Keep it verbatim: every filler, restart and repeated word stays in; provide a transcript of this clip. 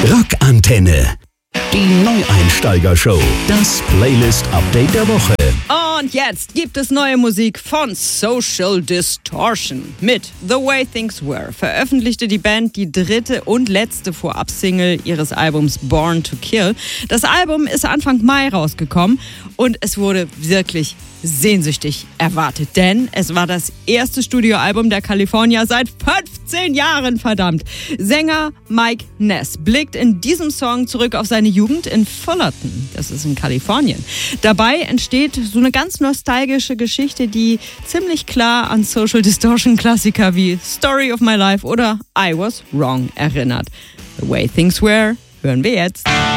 Rockantenne. Die Neueinsteiger-Show. Das Playlist-Update der Woche. Und jetzt gibt es neue Musik von Social Distortion. Mit The Way Things Were veröffentlichte die Band die dritte und letzte Vorab-Single ihres Albums Born to Kill. Das Album ist Anfang Mai rausgekommen und es wurde wirklich sehnsüchtig erwartet, denn es war das erste Studioalbum der Kalifornier seit fünfzehn Jahren, verdammt. Sänger Mike Ness blickt in diesem Song zurück auf seine Jugend in Fullerton, das ist in Kalifornien. Dabei entsteht so eine ganz nostalgische Geschichte, die ziemlich klar an Social Distortion Klassiker wie Story of My Life oder I Was Wrong erinnert. The Way Things Were hören wir jetzt.